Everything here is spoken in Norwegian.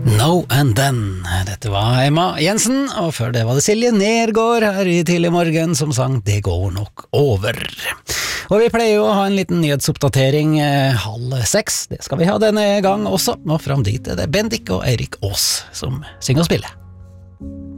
No and Then. Dette var Emma Jensen, og før det var det Silje Nergård her i tidlig morgen som sang Det går nok over. Og vi pleier jo å ha en liten nyhetsoppdatering 5:30. Det skal vi ha denne gang også, og fram dit er det Bendik og Eirik Aas som synger og spiller.